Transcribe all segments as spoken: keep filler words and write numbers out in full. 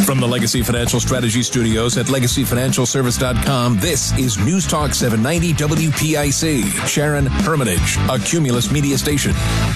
From the Legacy Financial Strategy Studios at legacy financial service dot com, this is News Talk seven ninety W P I C. Sharon, Hermitage, a Cumulus media station.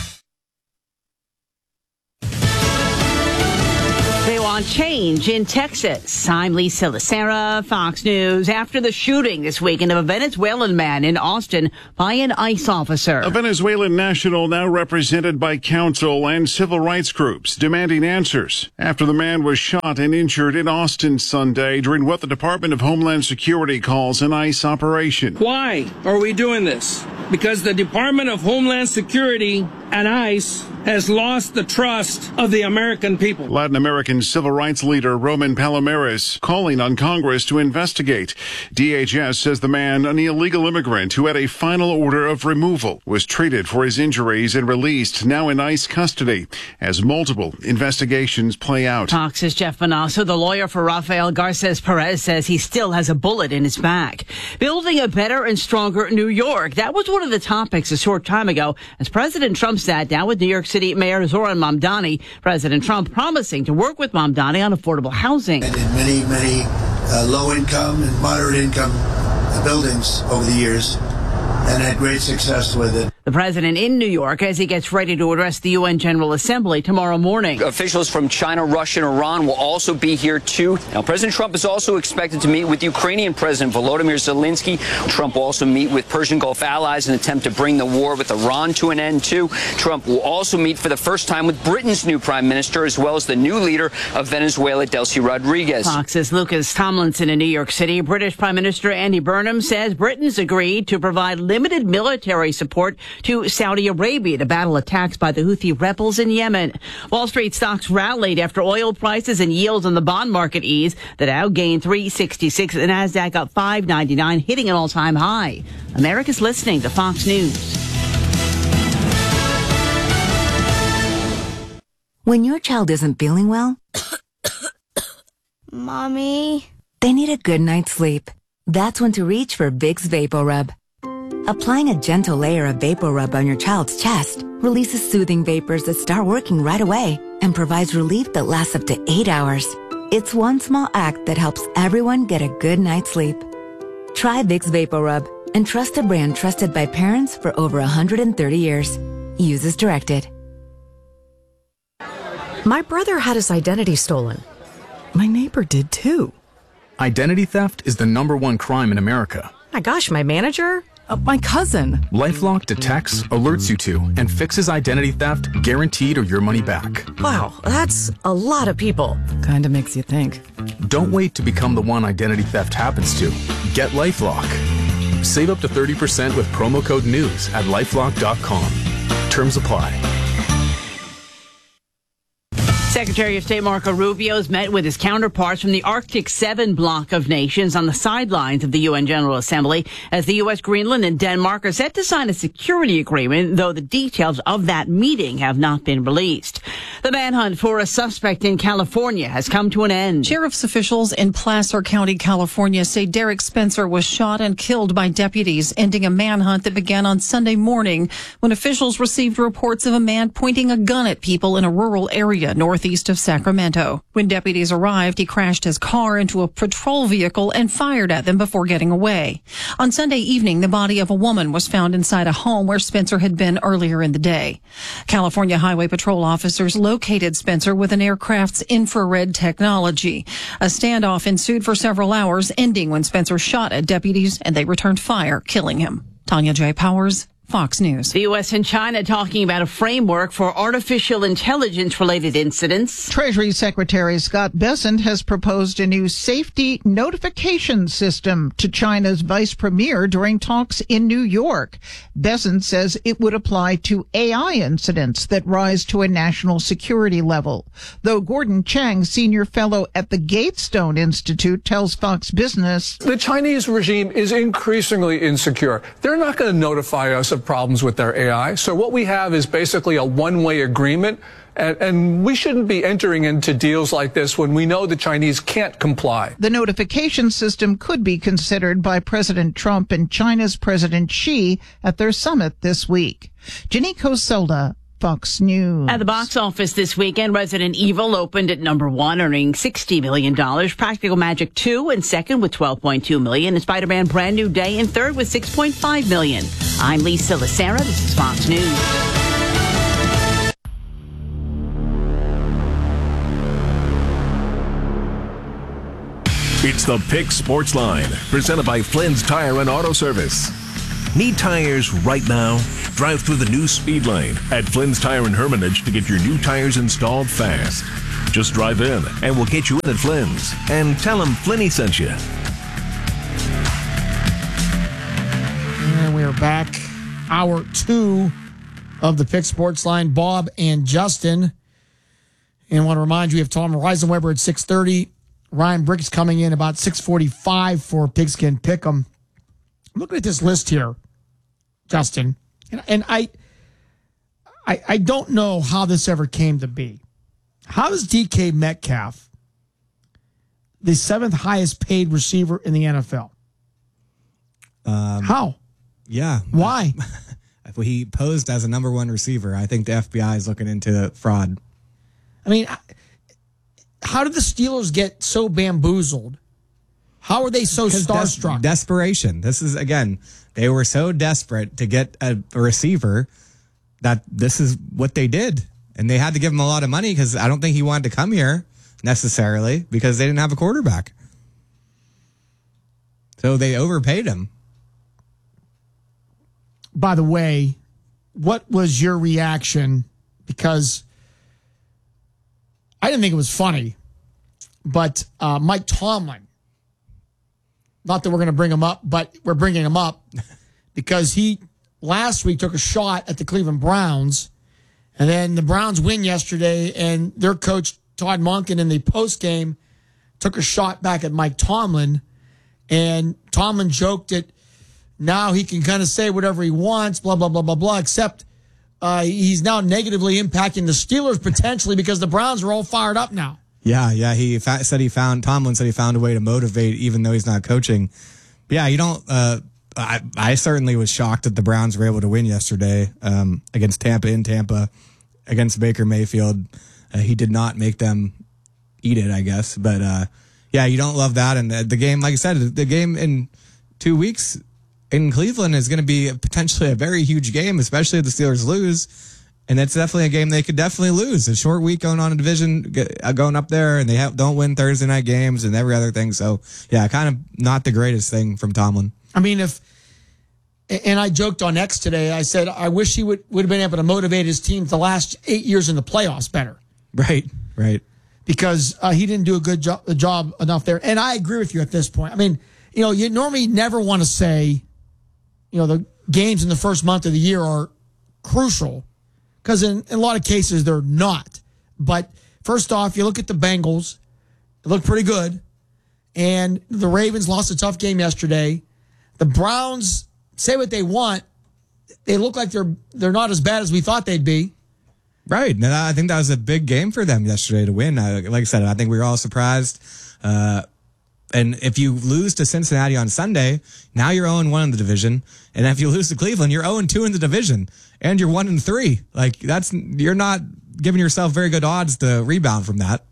They want change in Texas. I'm Lisa Lacera, Fox News. After the shooting this weekend of a Venezuelan man in Austin by an ICE officer. A Venezuelan national now represented by counsel and civil rights groups demanding answers after the man was shot and injured in Austin Sunday during what the Department of Homeland Security calls an ICE operation. Why are we doing this? Because the Department of Homeland Security and ICE has lost the trust of the American people. Latin American civil rights leader Roman Palomares calling on Congress to investigate. D H S says the man, an illegal immigrant who had a final order of removal, was treated for his injuries and released, now in ICE custody, as multiple investigations play out. Fox's Jeff Manasso, the lawyer for Rafael Garces Perez, says he still has a bullet in his back. Building a better and stronger New York. That was one of the topics a short time ago as President Trump sat down with New York City Mayor Zoran Mamdani. President Trump promising to work with Mamdani on affordable housing. And in many, many uh, low-income and moderate-income uh, buildings over the years, and had great success with it. The president in New York as he gets ready to address the U N General Assembly tomorrow morning. Officials from China, Russia, and Iran will also be here, too. Now, President Trump is also expected to meet with Ukrainian President Volodymyr Zelensky. Trump will also meet with Persian Gulf allies in an attempt to bring the war with Iran to an end, too. Trump will also meet for the first time with Britain's new prime minister, as well as the new leader of Venezuela, Delcy Rodriguez. Fox's Lucas Tomlinson in New York City. British Prime Minister Andy Burnham says Britain's agreed to provide limited military support to Saudi Arabia to battle attacks by the Houthi rebels in Yemen. Wall Street stocks rallied after oil prices and yields on the bond market eased. The Dow gained three sixty-six, the Nasdaq up five ninety-nine, hitting an all-time high. America's listening to Fox News. When your child isn't feeling well, Mommy, they need a good night's sleep. That's when to reach for Vicks VapoRub. Applying a gentle layer of VapoRub on your child's chest releases soothing vapors that start working right away and provides relief that lasts up to eight hours. It's one small act that helps everyone get a good night's sleep. Try Vicks VapoRub and trust a brand trusted by parents for over one hundred thirty years. Use as directed. My brother had his identity stolen. My neighbor did too. Identity theft is the number one crime in America. My gosh, my manager? Uh, my cousin. LifeLock detects, alerts you to, and fixes identity theft, guaranteed or your money back. Wow, that's a lot of people. Kinda makes you think. Don't wait to become the one identity theft happens to. Get LifeLock. Save up to thirty percent with promo code NEWS at lifelock dot com. Terms apply. Secretary of State Marco Rubio has met with his counterparts from the Arctic Seven bloc of nations on the sidelines of the U N General Assembly as the U S, Greenland, and Denmark are set to sign a security agreement, though the details of that meeting have not been released. The manhunt for a suspect in California has come to an end. Sheriff's officials in Placer County, California, say Derek Spencer was shot and killed by deputies, ending a manhunt that began on Sunday morning when officials received reports of a man pointing a gun at people in a rural area north east of Sacramento. When deputies arrived, he crashed his car into a patrol vehicle and fired at them before getting away. On Sunday evening, the body of a woman was found inside a home where Spencer had been earlier in the day. California Highway Patrol officers located Spencer with an aircraft's infrared technology. A standoff ensued for several hours, ending when Spencer shot at deputies and they returned fire, killing him. Tanya J. Powers, Fox News. The U S and China talking about a framework for artificial intelligence-related incidents. Treasury Secretary Scott Bessent has proposed a new safety notification system to China's vice premier during talks in New York. Bessent says it would apply to A I incidents that rise to a national security level. Though Gordon Chang, senior fellow at the Gatestone Institute, tells Fox Business, the Chinese regime is increasingly insecure. They're not going to notify us of problems with their A I. So what we have is basically a one-way agreement, and, and we shouldn't be entering into deals like this when we know the Chinese can't comply. The notification system could be considered by President Trump and China's President Xi at their summit this week. Janiko Solda, Fox News. At the box office this weekend, Resident Evil opened at number one, earning sixty million dollars. Practical Magic two in second with twelve point two million dollars. And Spider-Man Brand New Day in third with six point five million dollars. I'm Lisa Lacera. This is Fox News. It's the Pick Sports Line, presented by Flynn's Tire and Auto Service. Need tires right now? Drive through the new speed lane at Flynn's Tire and Hermitage to get your new tires installed fast. Just drive in and we'll get you in at Flynn's and tell them Flinny sent you. And we're back. Hour two of the Pick Sports Line. Bob and Justin. And I want to remind you, we have Tom Reisenweber at six thirty. Ryan Brick's coming in about six forty-five for Pigskin Pick'em. I'm looking at this list here, Justin, and, and I, I, I don't know how this ever came to be. How is D K Metcalf the seventh highest paid receiver in the N F L? Um, how? Yeah. Why? Well, he posed as a number one receiver. I think the F B I is looking into fraud. I mean, how did the Steelers get so bamboozled? How are they so starstruck? Des- desperation. This is, again, they were so desperate to get a, a receiver that this is what they did. And they had to give him a lot of money because I don't think he wanted to come here necessarily because they didn't have a quarterback. So they overpaid him. By the way, what was your reaction? Because I didn't think it was funny, but uh, Mike Tomlin, not that we're going to bring him up, but we're bringing him up because he last week took a shot at the Cleveland Browns, and then the Browns win yesterday, and their coach, Todd Monken, in the postgame took a shot back at Mike Tomlin, and Tomlin joked that now he can kind of say whatever he wants, blah, blah, blah, blah, blah, except uh, he's now negatively impacting the Steelers potentially because the Browns are all fired up now. Yeah, yeah. He fa- said he found, Tomlin said he found a way to motivate even though he's not coaching. But yeah, you don't, uh, I, I certainly was shocked that the Browns were able to win yesterday um, against Tampa in Tampa, against Baker Mayfield. Uh, he did not make them eat it, I guess. But uh, yeah, you don't love that. And the, the game, like I said, the game in two weeks in Cleveland is going to be potentially a very huge game, especially if the Steelers lose. And it's definitely a game they could definitely lose. A short week going on a division, going up there, and they have, don't win Thursday night games and every other thing. So, yeah, kind of not the greatest thing from Tomlin. I mean, if, and I joked on X today, I said, I wish he would, would have been able to motivate his team the last eight years in the playoffs better. Right, right. Because uh, he didn't do a good job, a job enough there. And I agree with you at this point. I mean, you know, you normally never want to say, you know, the games in the first month of the year are crucial because in, in a lot of cases they're not. But first off, you look at the Bengals, they look pretty good. And the Ravens lost a tough game yesterday. The Browns, say what they want, they look like they're they're not as bad as we thought they'd be. Right. And I think that was a big game for them yesterday to win. I, like I said, I think we were all surprised. Uh, and if you lose to Cincinnati on Sunday, now you're oh and one in the division. And if you lose to Cleveland, you're oh and two in the division. And you're one and three. Like, that's, you're not giving yourself very good odds to rebound from that.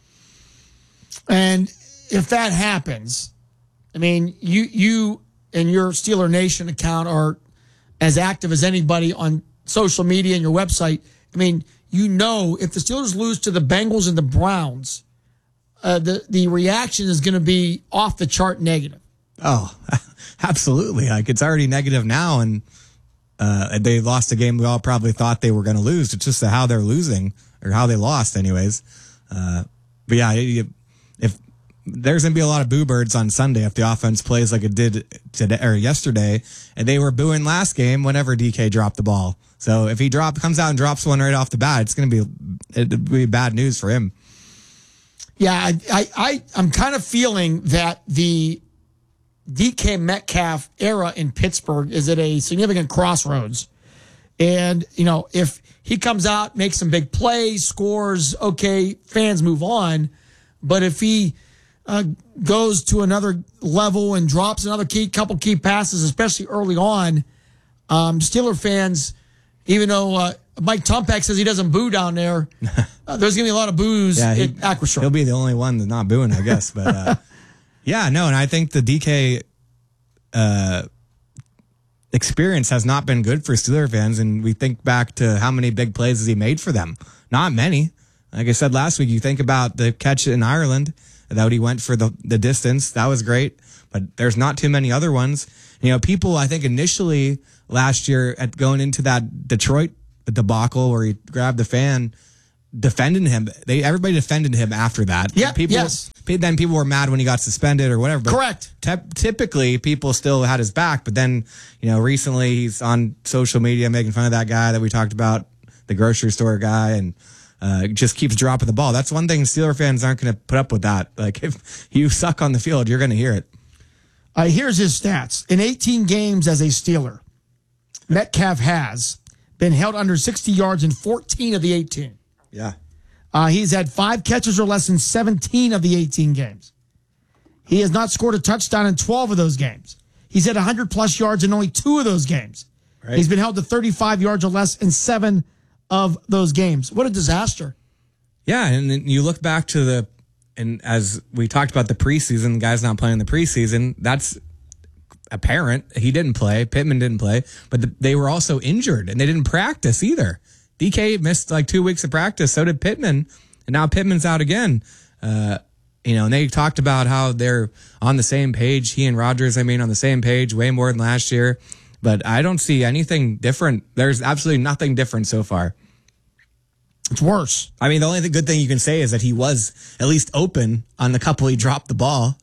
And if that happens, I mean, you you and your Steeler Nation account are as active as anybody on social media and your website. I mean, you know, if the Steelers lose to the Bengals and the Browns, uh, the, the reaction is going to be off the chart negative. Oh, absolutely. Like, it's already negative now, and uh, they lost a game we all probably thought they were going to lose. It's just how they're losing, or how they lost anyways. Uh, but yeah, if there's going to be a lot of boo birds on Sunday if the offense plays like it did today or yesterday, and they were booing last game whenever D K dropped the ball. So if he drop comes out and drops one right off the bat, it's going to be it'd be bad news for him. Yeah, I, I, I I'm kind of feeling that the D K Metcalf era in Pittsburgh is at a significant crossroads. And, you know, if he comes out, makes some big plays, scores, okay, fans move on. But if he uh, goes to another level and drops another key, couple key passes, especially early on, um, Steeler fans, even though uh, Mike Tumpek says he doesn't boo down there, uh, there's going to be a lot of boos yeah, he, at Acrisure. He'll be the only one that's not booing, I guess. But uh, yeah, no, and I think the D K uh, experience has not been good for Steeler fans. And we think back to how many big plays has he made for them? Not many. Like I said last week, you think about the catch in Ireland that he went for the, the distance. That was great. But there's not too many other ones. You know, people, I think initially last year at going into that Detroit debacle where he grabbed the fan, defended him. They everybody defended him after that. Yeah, people, yes. Then people were mad when he got suspended or whatever. But Correct. Te- typically, people still had his back. But then, you know, recently he's on social media making fun of that guy that we talked about, the grocery store guy, and uh, just keeps dropping the ball. That's one thing Steeler fans aren't going to put up with that. Like, if you suck on the field, you're going to hear it. Uh, here's his stats. In eighteen games as a Steeler, Metcalf has been held under sixty yards in fourteen of the eighteen. Yeah. Uh, he's had five catches or less in seventeen of the eighteen games. He has not scored a touchdown in twelve of those games. He's had one hundred plus yards in only two of those games. Right. He's been held to thirty-five yards or less in seven of those games. What a disaster. Yeah, and then you look back to the, and as we talked about the preseason, guys not playing the preseason, that's apparent. He didn't play. Pittman didn't play, but the, they were also injured and they didn't practice either. D K missed like two weeks of practice. So did Pittman. And now Pittman's out again. Uh, you know, and they talked about how they're on the same page. He and Rodgers, I mean, on the same page way more than last year. But I don't see anything different. There's absolutely nothing different so far. It's worse. I mean, the only good thing you can say is that he was at least open on the couple he dropped the ball.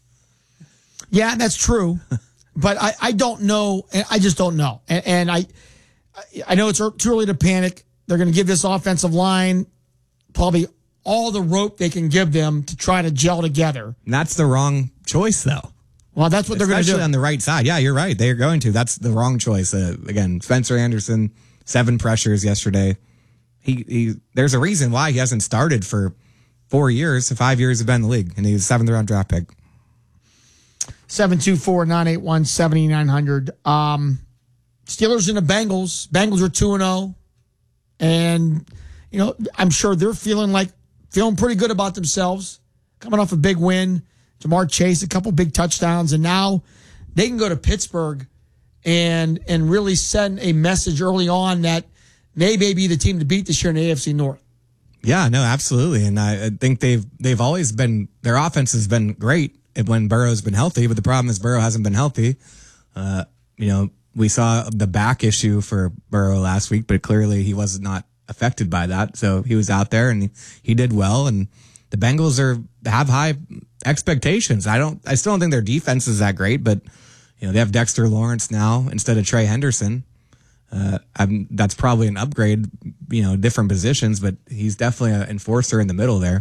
Yeah, that's true. But I, I don't know. I just don't know. And, and I I know it's too early to panic. They're going to give this offensive line probably all the rope they can give them to try to gel together. And that's the wrong choice, though. Well, that's what they're going to do. Especially on the right side. Yeah, you're right. They're going to. That's the wrong choice. Uh, again, Spencer Anderson, seven pressures yesterday. He, he, there's a reason why he hasn't started for four years, five years have been in the league, and he was a seventh round draft pick. seven two four, nine eight one, seven nine zero zero. Um, Steelers and the Bengals. Bengals are two and oh. And, you know, I'm sure they're feeling like, feeling pretty good about themselves. Coming off a big win. Jamar Chase, a couple big touchdowns. And now they can go to Pittsburgh and and really send a message early on that they may be the team to beat this year in the A F C North. Yeah, no, absolutely. And I, I think they've they've always been, their offense has been great when Burrow's been healthy, but the problem is Burrow hasn't been healthy. Uh, you know, we saw the back issue for Burrow last week, but clearly he was not affected by that. So he was out there and he, he did well. And the Bengals are have high expectations. I don't, I still don't think their defense is that great, but you know, they have Dexter Lawrence now instead of Trey Henderson. Uh, I'm, that's probably an upgrade, you know, different positions, but he's definitely an enforcer in the middle there.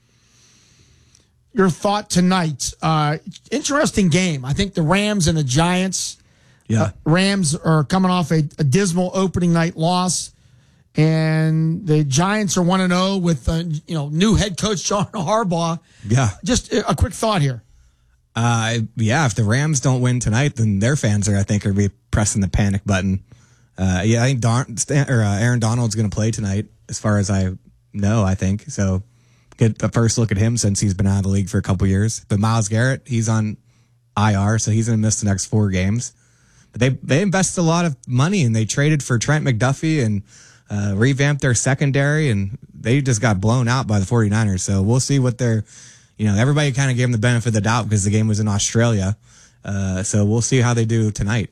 Your thought tonight, uh, interesting game. I think the Rams and the Giants, yeah. uh, Rams are coming off a, a dismal opening night loss, and the Giants are one and oh with, uh, you know, new head coach John Harbaugh. Yeah. Just a quick thought here. Uh, yeah, if the Rams don't win tonight, then their fans are, I think, are be pressing the panic button. Uh, yeah, I think Don, or, uh, Aaron Donald's going to play tonight, as far as I know, I think. So get the first look at him since he's been out of the league for a couple years. But Myles Garrett, he's on I R, so he's going to miss the next four games. But they they invested a lot of money, and they traded for Trent McDuffie and uh, revamped their secondary, and they just got blown out by the 49ers. So we'll see what they're, you know, everybody kind of gave them the benefit of the doubt because the game was in Australia. Uh, so we'll see how they do tonight.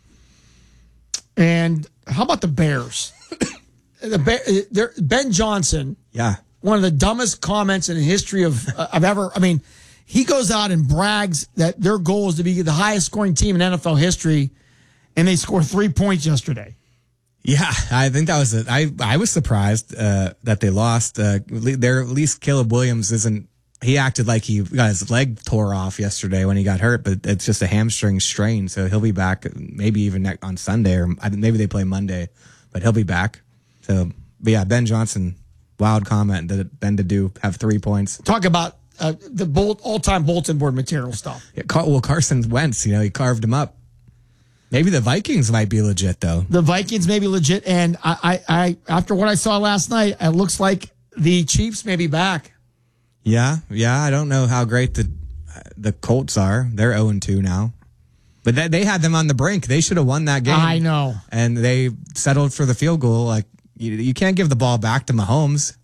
And how about the Bears? the Ben Johnson. Yeah. One of the dumbest comments in the history of uh, I've ever. I mean, he goes out and brags that their goal is to be the highest scoring team in N F L history, and they scored three points yesterday. Yeah, I think that was a, I I was surprised uh, that they lost. Uh, their at least Caleb Williams isn't. He acted like he got his leg tore off yesterday when he got hurt, but it's just a hamstring strain, so he'll be back maybe even on Sunday, or maybe they play Monday, but he'll be back. So, but yeah, Ben Johnson, wild comment that Ben to do have three points. Talk about uh, the bolt, all-time bulletin board material stuff. Yeah, well, Carson Wentz, you know, he carved him up. Maybe the Vikings might be legit, though. The Vikings may be legit. And I, I, I after what I saw last night, it looks like the Chiefs may be back. Yeah, yeah. I don't know how great the the Colts are. They're oh and two now. But that, they had them on the brink. They should have won that game. I know. And they settled for the field goal. Like, you, you can't give the ball back to Mahomes.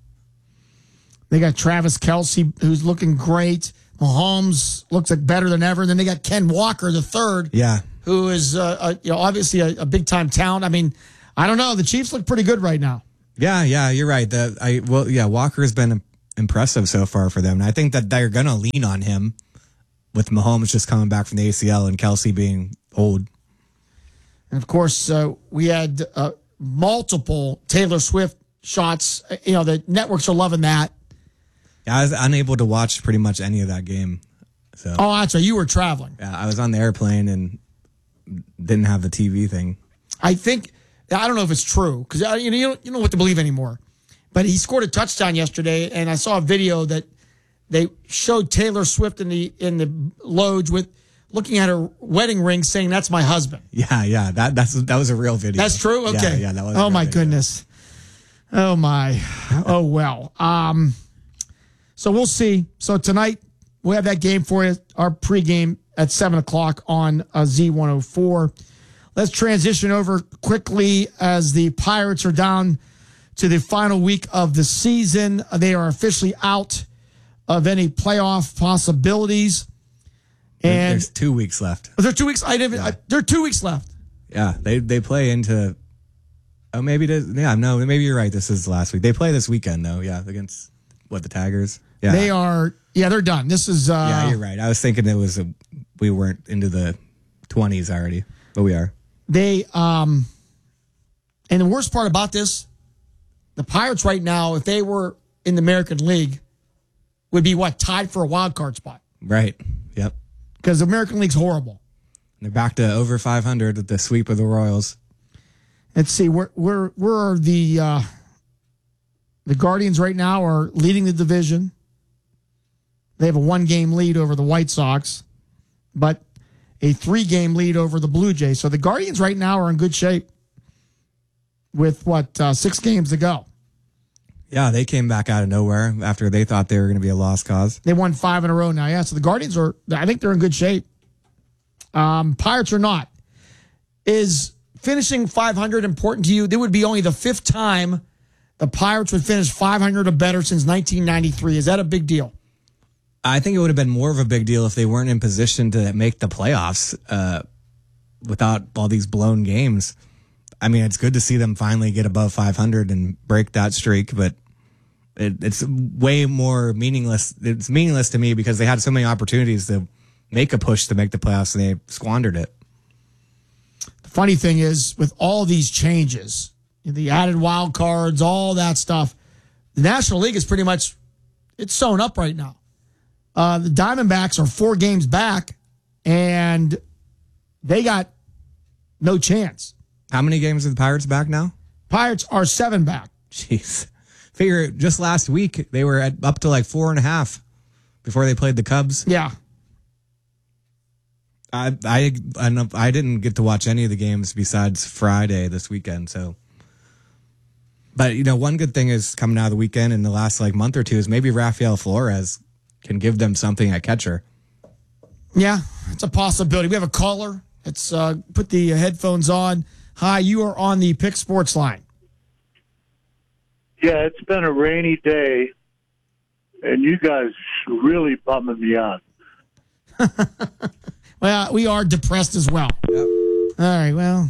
They got Travis Kelce, who's looking great. Mahomes looks like better than ever. Then they got Ken Walker, the third. Yeah. Who is uh, uh, you know obviously a, a big-time talent. I mean, I don't know. The Chiefs look pretty good right now. Yeah, yeah, you're right. The, I well, yeah, Walker has been impressive so far for them. And I think that they're going to lean on him with Mahomes just coming back from the A C L and Kelce being old. And, of course, uh, we had uh, multiple Taylor Swift shots. You know, the networks are loving that. Yeah, I was unable to watch pretty much any of that game. So. Oh, that's right. You were traveling. Yeah, I was on the airplane and didn't have the T V thing. I think, I don't know if it's true, because you know, you don't, you don't know what to believe anymore. But he scored a touchdown yesterday, and I saw a video that they showed Taylor Swift in the in the loge with looking at her wedding ring, saying, "That's my husband." Yeah, yeah, that that's that was a real video. That's true. Okay. Yeah, yeah that was. Oh my video. Goodness. Oh my. Oh well. Um. So we'll see. So tonight we'll have that game for you. Our pregame at seven o'clock on uh, Z one oh four. Let's transition over quickly as the Pirates are down to the final week of the season. They are officially out of any playoff possibilities. And there's two weeks left. Are there two weeks? I didn't. Yeah. I, there are two weeks left. Yeah, they they play into. Oh, maybe this, yeah, no, maybe you're right. This is last week. They play this weekend though. Yeah, against what the Tigers. Yeah, they are. Yeah, they're done. This is. Uh, yeah, you're right. I was thinking it was a, we weren't into the twenties already, but we are. They um, and the worst part about this, the Pirates right now, if they were in the American League, would be what, tied for a wild card spot. Right. Yep. Because the American League's horrible. They're back to over five hundred with the sweep of the Royals. Let's see, where where where are the uh, the Guardians right now are leading the division. They have a one-game lead over the White Sox, but a three-game lead over the Blue Jays. So the Guardians right now are in good shape with, what, uh, six games to go. Yeah, they came back out of nowhere after they thought they were going to be a lost cause. They won five in a row now, yeah. So the Guardians are, I think they're in good shape. Um, Pirates are not. Is finishing five hundred important to you? It would be only the fifth time the Pirates would finish five hundred or better since nineteen ninety-three. Is that a big deal? I think it would have been more of a big deal if they weren't in position to make the playoffs uh, without all these blown games. I mean, it's good to see them finally get above five hundred and break that streak, but it, it's way more meaningless. It's meaningless to me because they had so many opportunities to make a push to make the playoffs and they squandered it. The funny thing is, with all these changes, the added wild cards, all that stuff, the National League is pretty much, it's sewn up right now. Uh, the Diamondbacks are four games back, and they got no chance. How many games are the Pirates back now? Pirates are seven back. Jeez. Figure just last week they were at up to like four and a half before they played the Cubs. Yeah. I I I, I didn't get to watch any of the games besides Friday this weekend, so. But, you know, one good thing is coming out of the weekend in the last like month or two is maybe Rafael Flores can give them something at catcher. Yeah, it's a possibility. We have a caller. Let's uh, put the headphones on. Hi, you are on the Pick Sports line. Yeah, it's been a rainy day, and you guys really bumming me out. Well, we are depressed as well. Yep. All right, well.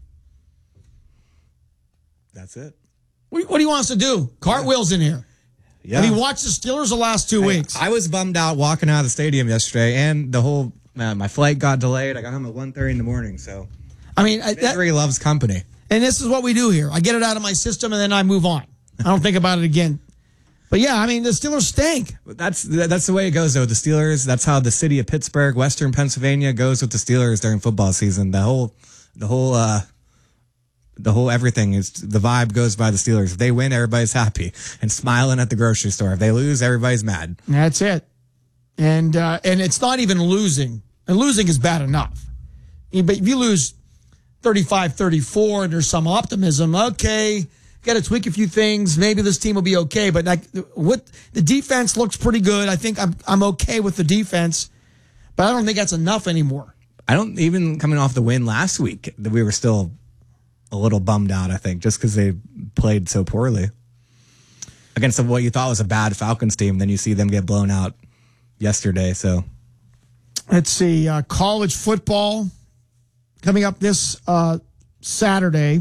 That's it. What, what do you want us to do? Cartwheels in here. Yeah. Have you watched the Steelers the last two I, weeks? I was bummed out walking out of the stadium yesterday, and the whole uh, my flight got delayed. I got home at one thirty in the morning. So, I mean, that, misery loves company, and this is what we do here. I get it out of my system, and then I move on. I don't think about it again. But yeah, I mean, the Steelers stink. That's that's the way it goes, though. The Steelers. That's how the city of Pittsburgh, Western Pennsylvania, goes with the Steelers during football season. The whole, the whole. uh The whole everything is the vibe goes by the Steelers. If they win, everybody's happy and smiling at the grocery store. If they lose, everybody's mad. That's it. And uh, and it's not even losing. And losing is bad enough. But if you lose thirty-five thirty-four, and there's some optimism. Okay, got to tweak a few things. Maybe this team will be okay. But like, what the defense looks pretty good. I think I'm I'm okay with the defense, but I don't think that's enough anymore. I don't even coming off the win last week that we were still a little bummed out. I think just because they played so poorly against what you thought was a bad Falcons team. Then you see them get blown out yesterday. So let's see, uh, college football coming up this uh, Saturday.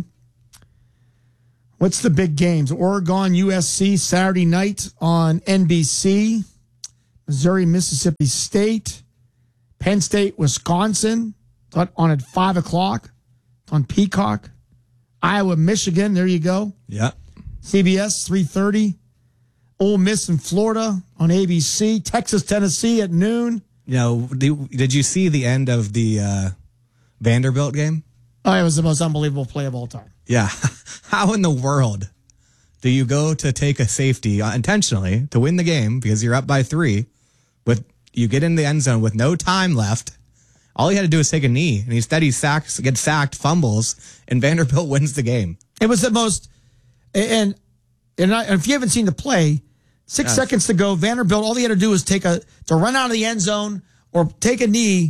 What's the big games? Oregon, U S C, Saturday night on N B C. Missouri, Mississippi State. Penn State, Wisconsin, on at five o'clock on Peacock. Iowa, Michigan, there you go. Yeah. C B S, three thirty. Ole Miss in Florida on A B C. Texas, Tennessee at noon. You know, did you see the end of the uh, Vanderbilt game? Oh, it was the most unbelievable play of all time. Yeah. How in the world do you go to take a safety intentionally to win the game because you're up by three, but you get in the end zone with no time left? All he had to do was take a knee, and instead he sacks, gets sacked, fumbles, and Vanderbilt wins the game. It was the most, and and, I, and if you haven't seen the play, six yes. seconds to go, Vanderbilt, all he had to do was take a, to run out of the end zone or take a knee,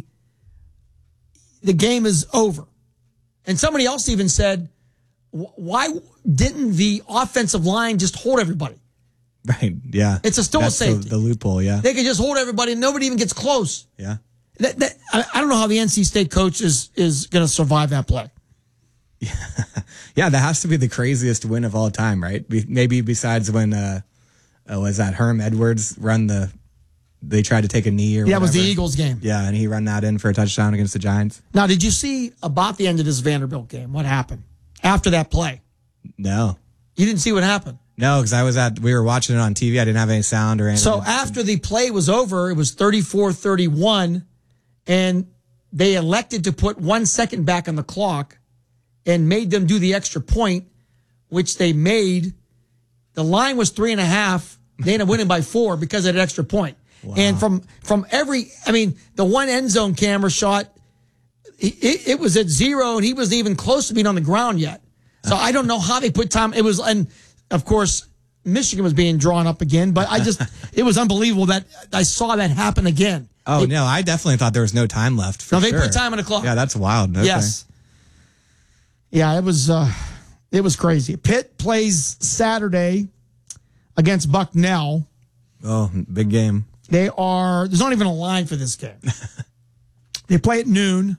the game is over. And somebody else even said, why didn't the offensive line just hold everybody? Right, yeah. It's a still That's a safety. The, the loophole, yeah. They can just hold everybody and nobody even gets close. Yeah. That, that, I, I don't know how the N C State coach is, is going to survive that play. Yeah. yeah, that has to be the craziest win of all time, right? Be, maybe besides when, uh, uh, was that Herm Edwards run the, they tried to take a knee or whatever. Yeah, it was the Eagles game. Yeah, and he run that in for a touchdown against the Giants. Now, did you see about the end of this Vanderbilt game? What happened after that play? No. You didn't see what happened? No, because I was at, we were watching it on T V. I didn't have any sound or anything. So after the play was over, it was thirty-four thirty-one, and they elected to put one second back on the clock and made them do the extra point, which they made. The line was three and a half. They ended up winning by four because of that extra point. Wow. And from, from every, I mean, the one end zone camera shot, it, it was at zero, and he wasn't even close to being on the ground yet. So I don't know how they put time. It was, and of course, Michigan was being drawn up again, but I just, it was unbelievable that I saw that happen again. Oh, it, no, I definitely thought there was no time left. For no, they sure. put time on the clock. Yeah, that's wild. Okay. Yes. Yeah, it was, uh, it was crazy. Pitt plays Saturday against Bucknell. Oh, big game. They are, there's not even a line for this game. They play at noon.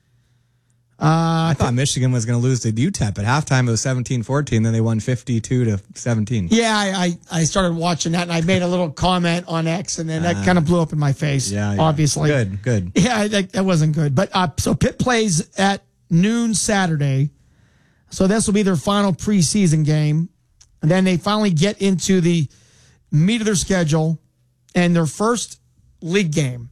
Uh, I thought Michigan was going to lose to U T E P at halftime. It was seventeen fourteen. Then they won fifty-two to seventeen. Yeah, I, I, I started watching that, and I made a little comment on X, and then that uh, kind of blew up in my face, yeah, yeah. obviously. Good, good. Yeah, that, that wasn't good. But uh, so Pitt plays at noon Saturday. So this will be their final preseason game. And then they finally get into the meat of their schedule, and their first league game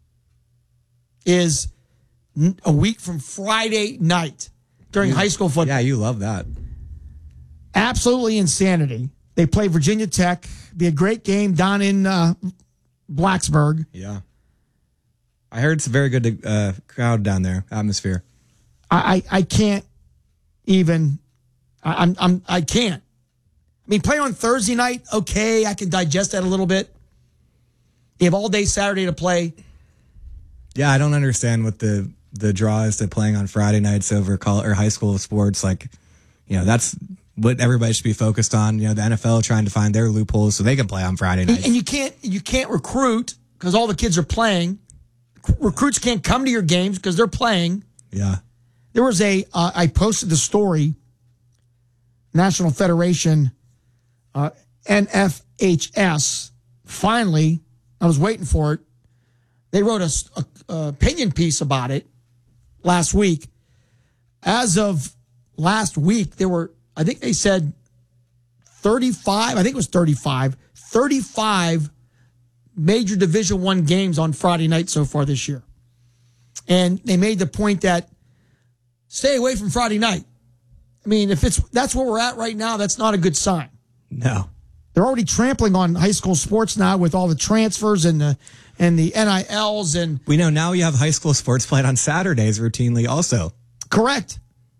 is a week from Friday night during you, high school football. Yeah, you love that. Absolutely insanity. They play Virginia Tech. Be a great game down in uh, Blacksburg. Yeah. I heard it's a very good uh, crowd down there, atmosphere. I, I, I can't even, I, I'm, I'm, I can't. I mean, play on Thursday night, okay, I can digest that a little bit. You have all day Saturday to play. Yeah, I don't understand what the the draw is to playing on Friday nights over college or high school sports. Like, you know, that's what everybody should be focused on. You know, the N F L trying to find their loopholes so they can play on Friday nights. And you can't you can't recruit because all the kids are playing. Recruits can't come to your games because they're playing. Yeah. There was a uh, I posted the story. National Federation, uh, N F H S. Finally, I was waiting for it. They wrote a, a, a opinion piece about it last week. As of last week, there were, I think they said thirty-five, I think it was thirty-five, thirty-five major Division One games on Friday night so far this year. And they made the point that stay away from Friday night. I mean, if it's that's where we're at right now, that's not a good sign. No. They're already trampling on high school sports now with all the transfers and the and the N I Ls. And we know now you have high school sports played on Saturdays routinely also. Correct.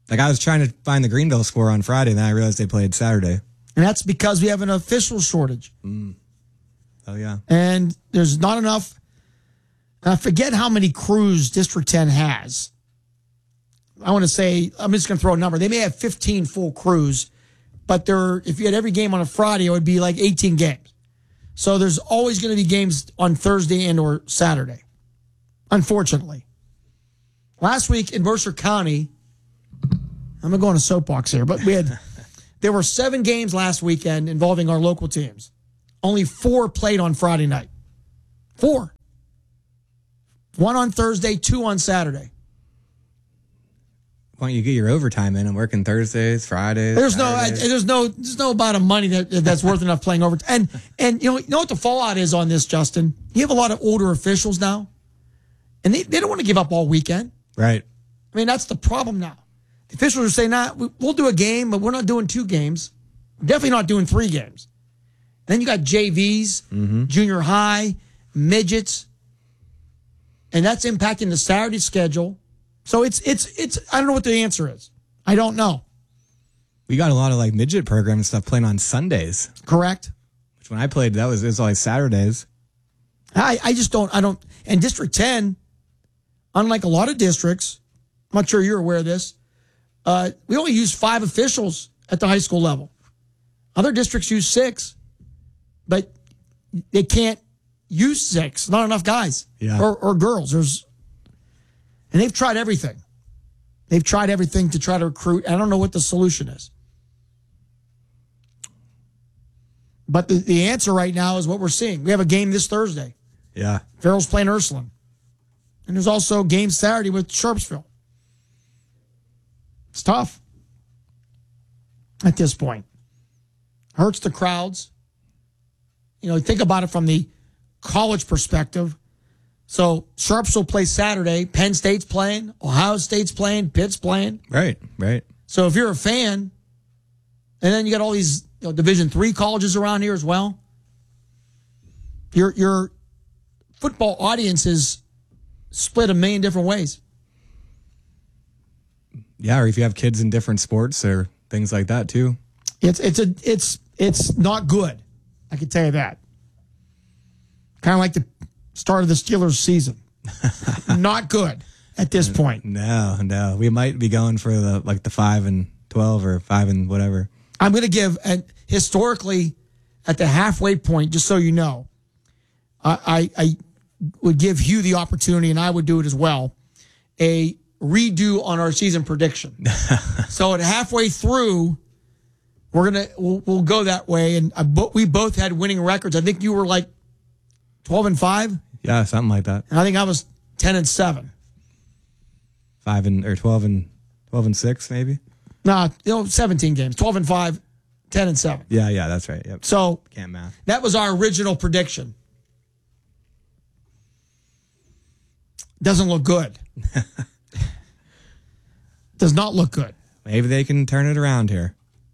Like, I was trying to find the Greenville score on Friday, and then I realized they played Saturday. And that's because we have an official shortage. Mm. Oh, yeah. And there's not enough. I forget how many crews District ten has. I want to say, I'm just going to throw a number. They may have fifteen full crews, but there, if you had every game on a Friday, it would be like eighteen games. So there's always going to be games on Thursday and or Saturday, unfortunately. Last week in Mercer County, I'm going to go on a soapbox here, but we had, there were seven games last weekend involving our local teams. Only four played on Friday night. Four. One on Thursday, two on Saturday. Why don't you get your overtime in? I'm working Thursdays, Fridays. There's Saturdays. no, there's no, there's no amount of money that that's worth enough playing overtime. And and you know, you know what the fallout is on this, Justin? You have a lot of older officials now, and they, they don't want to give up all weekend. Right. I mean, that's the problem now. The officials are saying, "Nah, we'll do a game, but we're not doing two games. We're definitely not doing three games." And then you got J Vs, mm-hmm. junior high, midgets, and that's impacting the Saturday schedule. So it's, it's, it's, I don't know what the answer is. I don't know. We got a lot of like midget program stuff playing on Sundays. Correct. Which when I played, that was, it was always Saturdays. I, I just don't, I don't, and District ten, unlike a lot of districts, I'm not sure you're aware of this, uh, we only use five officials at the high school level. Other districts use six, but they can't use six. Not enough guys yeah. or, or girls. There's, And they've tried everything. They've tried everything to try to recruit. I don't know what the solution is. But the, the answer right now is what we're seeing. We have a game this Thursday. Yeah. Farrell's playing Ursuline. And there's also a game Saturday with Sharpsville. It's tough at this point. Hurts the crowds. You know, think about it from the college perspective. So Sharpsville plays Saturday. Penn State's playing. Ohio State's playing. Pitt's playing. Right, right. So if you're a fan, and then you got all these you know, Division three colleges around here as well, your your football audience is split a million different ways. Yeah, or if you have kids in different sports or things like that too. It's it's a it's it's not good. I can tell you that. Kind of like the start of the Steelers season. Not good at this point. No, no. We might be going for the like the five and twelve or five and whatever. I'm going to give, and historically, at the halfway point, just so you know, I, I I would give Hugh the opportunity, and I would do it as well, a redo on our season prediction. So at halfway through, we're gonna we'll, we'll go that way, and I, we both had winning records. I think you were like twelve and five. Yeah, something like that. And I think I was ten and seven. Five and or twelve and twelve and six, maybe. No, you know, seventeen games. Twelve and five, ten and seven. Yeah, yeah, that's right. Yep. So can't math. That was our original prediction. Doesn't look good. Does not look good. Maybe they can turn it around here.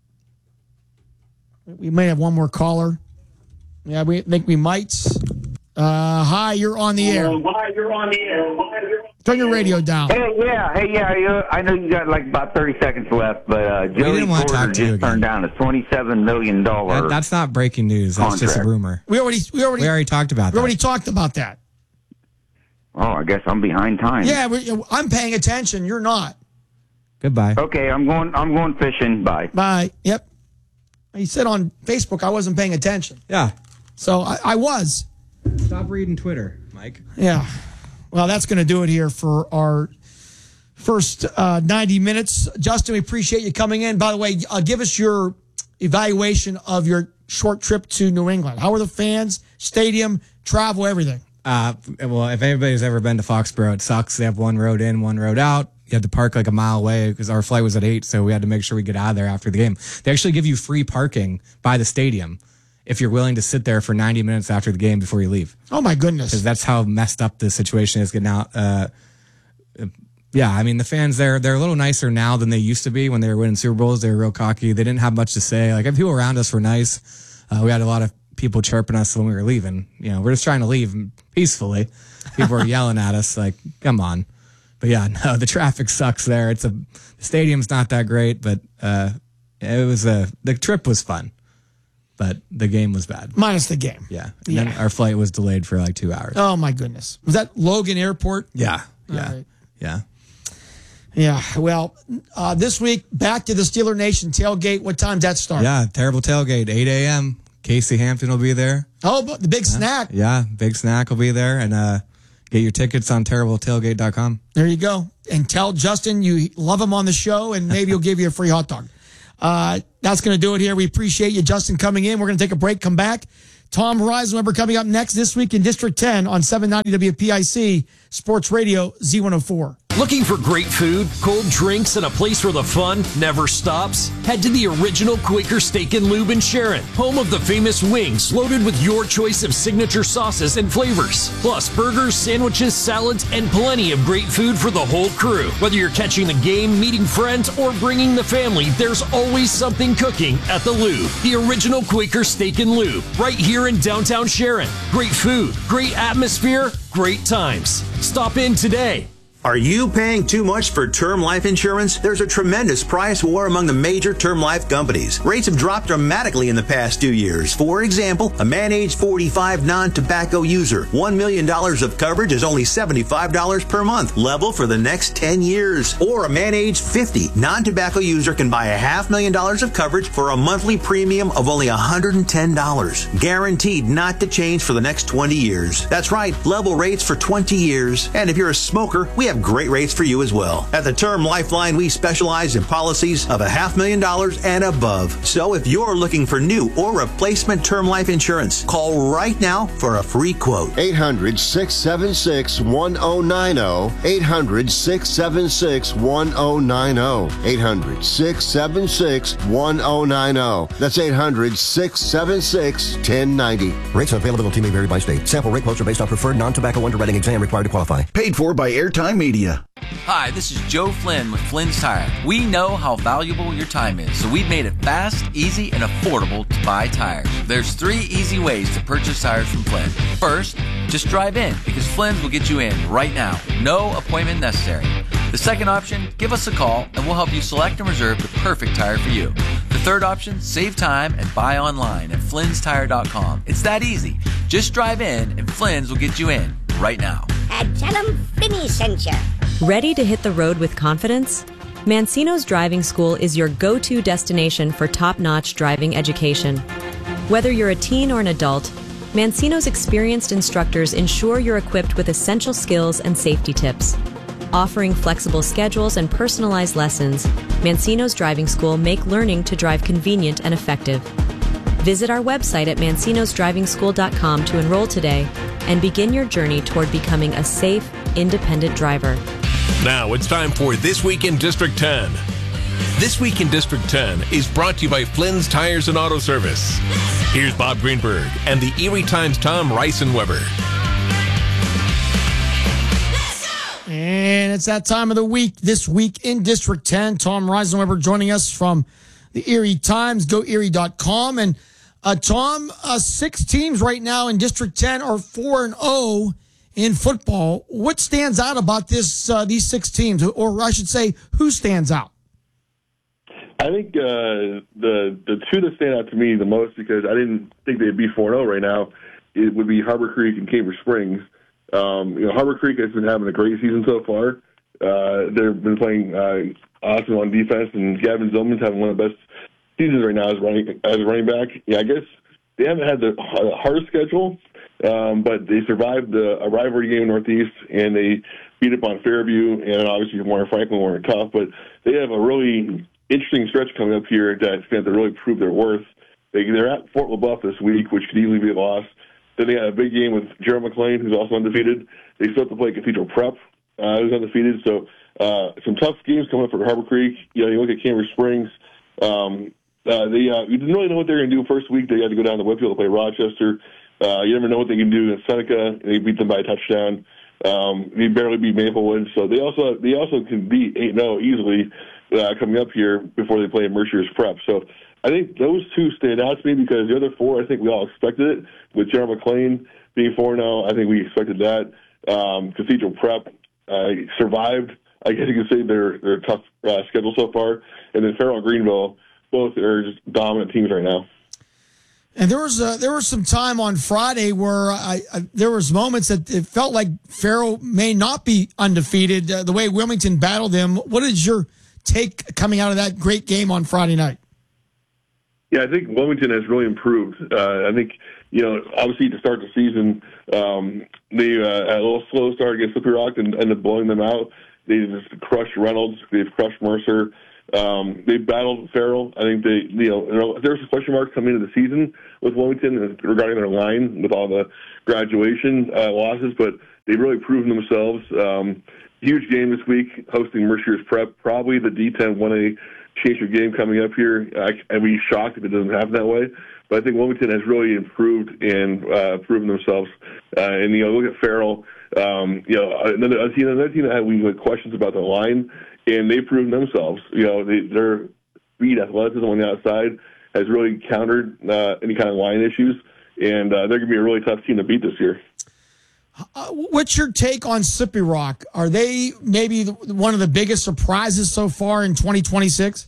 We may have one more caller. Yeah, we think we might. Uh, hi, you're on the air. Hi, you're on the air. Turn your radio down. Hey, yeah, hey, yeah. You, I know you got like about thirty seconds left, but uh, Joey Porter just turned down a twenty-seven million dollars. That, that's not breaking news. That's contract. just a rumor. We already, we already, we already talked about we that. We already talked about that. Oh, I guess I'm behind time. Yeah, we, I'm paying attention. You're not. Goodbye. Okay, I'm going. I'm going fishing. Bye. Bye. Yep. He said on Facebook I wasn't paying attention. Yeah. So I, I was. Stop reading Twitter, Mike. Yeah. Well, that's going to do it here for our first uh, ninety minutes. Justin, we appreciate you coming in. By the way, uh, give us your evaluation of your short trip to New England. How were the fans, stadium, travel, everything? Uh, well, if anybody's ever been to Foxborough, it sucks. They have one road in, one road out. You had to park like a mile away because our flight was at eight, so we had to make sure we get out of there after the game. They actually give you free parking by the stadium if you're willing to sit there for ninety minutes after the game before you leave. Oh, my goodness. Because that's how messed up the situation is getting out. Uh, yeah, I mean, the fans, they're, they're a little nicer now than they used to be when they were winning Super Bowls. They were real cocky. They didn't have much to say. Like, people around us were nice. Uh, we had a lot of people chirping us when we were leaving. You know, we're just trying to leave peacefully. People were yelling at us like, come on. but yeah, no, the traffic sucks there. It's a the stadium's not that great, but uh, it was a the trip was fun, but the game was bad. Minus the game. Yeah, and yeah. then our flight was delayed for like two hours. Oh my goodness, was that Logan Airport? Yeah, yeah, right. yeah. Yeah, well, uh, this week, back to the Steeler Nation tailgate. What time does that start? Yeah, terrible tailgate, eight a.m. Casey Hampton will be there. Oh, but the big yeah. snack. Yeah, big snack will be there. And uh, get your tickets on terrible tailgate dot com. There you go. And tell Justin you love him on the show, and maybe he'll give you a free hot dog. Uh, that's going to do it here. We appreciate you, Justin, coming in. We're going to take a break, come back. Tom Reisenweber coming up next this week in District ten on seven ninety W P I C Sports Radio Z one oh four. Looking for great food, cold drinks, and a place where the fun never stops? Head to the original Quaker Steak and Lube in Sharon, home of the famous wings loaded with your choice of signature sauces and flavors. Plus burgers, sandwiches, salads, and plenty of great food for the whole crew. Whether you're catching the game, meeting friends, or bringing the family, there's always something cooking at the Lube. The original Quaker Steak and Lube, right here in downtown Sharon. Great food, great atmosphere, great times. Stop in today. Are you paying too much for term life insurance? There's a tremendous price war among the major term life companies. Rates have dropped dramatically in the past two years. For example, a man age forty-five non-tobacco user, one million dollars of coverage is only seventy-five dollars per month, level for the next ten years. Or a man age fifty non-tobacco user can buy a half million dollars of coverage for a monthly premium of only one hundred ten dollars. Guaranteed not to change for the next twenty years. That's right, level rates for twenty years. And if you're a smoker, we have great rates for you as well. At the Term Lifeline, we specialize in policies of a half million dollars and above. So if you're looking for new or replacement term life insurance, call right now for a free quote. eight hundred, six seven six, one oh nine oh. eight hundred, six seven six, one oh nine oh. eight hundred, six seven six, one oh nine oh. That's eight hundred, six seven six, one oh nine oh. Rates and availability may vary by state. Sample rate quotes are based on preferred non-tobacco underwriting exam required to qualify. Paid for by Airtime Media. Hi, this is Joe Flynn with Flynn's Tire. We know how valuable your time is, so we've made it fast, easy, and affordable to buy tires. There's three easy ways to purchase tires from Flynn. First, just drive in, because Flynn's will get you in right now. No appointment necessary. The second option, give us a call, and we'll help you select and reserve the perfect tire for you. The third option, save time and buy online at Flynn's Tire dot com. It's that easy. Just drive in, and Flynn's will get you in right now. And tell them Finny sent you. Ready to hit the road with confidence? Mancino's Driving School is your go-to destination for top-notch driving education. Whether you're a teen or an adult, Mancino's experienced instructors ensure you're equipped with essential skills and safety tips. Offering flexible schedules and personalized lessons, Mancino's Driving School make learning to drive convenient and effective. Visit our website at mancinos driving school dot com to enroll today and begin your journey toward becoming a safe, independent driver. Now it's time for This Week in District ten. This Week in District ten is brought to you by Flynn's Tires and Auto Service. Here's Bob Greenberg and the Erie Times' Tom Reisenweber. And it's that time of the week, This Week in District ten. Tom Reisenweber joining us from the Erie Times, go erie dot com. And uh, Tom, uh, six teams right now in District ten are four and oh in football. What stands out about this? Uh, these six teams, or I should say, who stands out? I think uh, the the two that stand out to me the most, because I didn't think they'd be four and oh right now, it would be Harbor Creek and Cambridge Springs. Um, you know, Harbor Creek has been having a great season so far. Uh, they've been playing uh, awesome on defense, and Gavin Zillman's having one of the best seasons right now as running as a running back. Yeah, I guess they haven't had the hardest schedule, um, but they survived the, a rivalry game in Northeast, and they beat up on Fairview, and obviously Warren Franklin were tough. But they have a really interesting stretch coming up here that's going to have to really prove their worth. They, they're at Fort LaBeouf this week, which could easily be a loss. Then they had a big game with Gerald McLean, who's also undefeated. They still have to play Cathedral Prep, uh, who's undefeated. So uh, some tough games coming up for Harbor Creek. You know, you look at Cambridge Springs. Um, uh, they uh, you didn't really know what they were going to do first week. They had to go down to Whitfield to play Rochester. Uh, you never know what they can do in Seneca. They beat them by a touchdown. Um, they barely beat Maplewood. So they also they also can beat eight and oh easily uh, coming up here before they play Mercier's Prep. So I think those two stand out to me, because the other four, I think we all expected it. With Gerald McLean being four and oh, I think we expected that. Um, Cathedral Prep, uh, survived, I guess you could say, their their tough uh, schedule so far. And then Farrell and Greenville, both are just dominant teams right now. And there was uh, there was some time on Friday where I, I there was moments that it felt like Farrell may not be undefeated. Uh, the way Wilmington battled them. What is your take coming out of that great game on Friday night? Yeah, I think Wilmington has really improved. Uh, I think, you know, obviously to start the season, um, they uh, had a little slow start against Slippery Rock and ended up blowing them out. They just crushed Reynolds. They've crushed Mercer. Um, they battled Farrell. I think they, you know, there were some question marks coming into the season with Wilmington regarding their line with all the graduation uh, losses, but they've really proven themselves. Um, huge game this week, hosting Mercier's Prep, probably the D ten one A championship game coming up here. I, I'd be shocked if it doesn't happen that way. But I think Wilmington has really improved and uh, proven themselves. Uh, and, you know, look at Farrell. Um, you know, another, another team that had, we had questions about the line, and they've proven themselves. You know, they, their speed, athleticism on the outside has really countered uh, any kind of line issues, and uh, they're going to be a really tough team to beat this year. Uh, what's your take on Slippery Rock? Are they maybe the, one of the biggest surprises so far in twenty twenty-six?